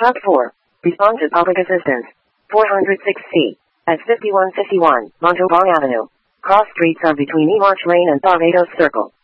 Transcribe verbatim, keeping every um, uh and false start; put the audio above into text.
Top four. Respond to public assistance. four hundred six C. At fifty-one fifty-one, Montalban Avenue. Cross streets are between E March Lane and Barbados Circle.